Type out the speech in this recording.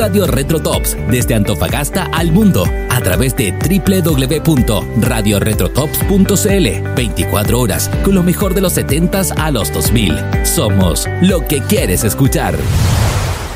Radio Retro Tops desde Antofagasta al mundo a través de www.radioretrotops.cl. 24 horas con lo mejor de los 70s a los 2000. Somos lo que quieres escuchar.